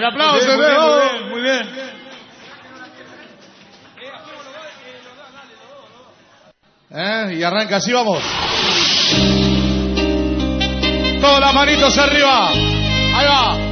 El aplauso, muy bien, muy bien, muy bien. Y arranca, así vamos. Todas las manitos arriba. Ahí va.